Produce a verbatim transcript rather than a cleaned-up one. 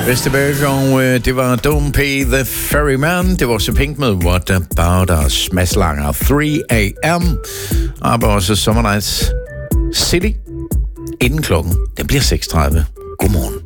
Vesterberg, og øh, det var Don't Pay the Ferryman. Det var også Pink med What About Us. Mads Langer, three a.m. Og også Summer Nights City. Inden klokken, den bliver seks tredive. Godmorgen.